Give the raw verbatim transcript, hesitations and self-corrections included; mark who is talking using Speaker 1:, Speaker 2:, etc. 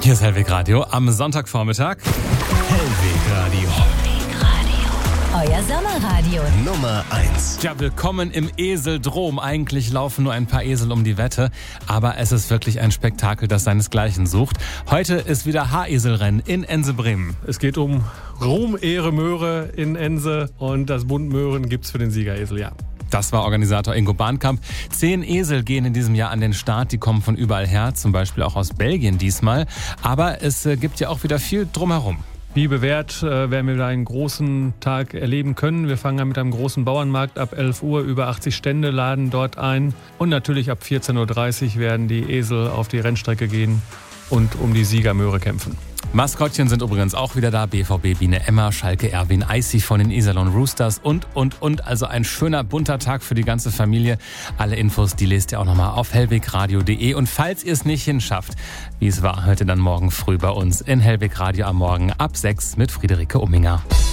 Speaker 1: Hier ist Hellweg Radio am Sonntagvormittag. Hellweg Radio.
Speaker 2: Euer Sommerradio.
Speaker 3: Nummer eins.
Speaker 1: Ja, willkommen im Eseldrom. Eigentlich laufen nur ein paar Esel um die Wette, aber es ist wirklich ein Spektakel, das seinesgleichen sucht. Heute ist wieder Hareselrennen in Ense-Bremen.
Speaker 4: Es geht um Ruhm, Ehre, Möhre in Ense und das Bund Möhren gibt's für den Siegeresel, ja.
Speaker 1: Das war Organisator Ingo Bahnkamp. Zehn Esel gehen in diesem Jahr an den Start. Die kommen von überall her, zum Beispiel auch aus Belgien diesmal. Aber es äh, gibt ja auch wieder viel drumherum.
Speaker 4: Wie bewährt äh, werden wir da einen großen Tag erleben können. Wir fangen an mit einem großen Bauernmarkt ab elf Uhr. Über achtzig Stände laden dort ein. Und natürlich ab vierzehn Uhr dreißig werden die Esel auf die Rennstrecke gehen und um die Siegermöhre kämpfen.
Speaker 1: Maskottchen sind übrigens auch wieder da. B V B Biene Emma, Schalke Erwin, Icy von den Iserlohn Roosters und, und, und. Also ein schöner, bunter Tag für die ganze Familie. Alle Infos, die lest ihr auch nochmal auf hellwegradio punkt de. Und falls ihr es nicht hinschafft, wie es war, hört ihr dann morgen früh bei uns in Hellweg Radio am Morgen ab sechs mit Friederike Umminger.